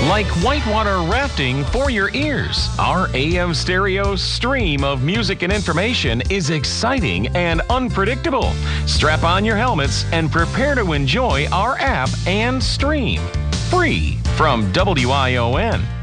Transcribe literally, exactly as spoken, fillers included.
Like whitewater rafting for your ears, our A M stereo stream of music and information is exciting and unpredictable. Strap on your helmets and prepare to enjoy our app and stream. Free from W I O N.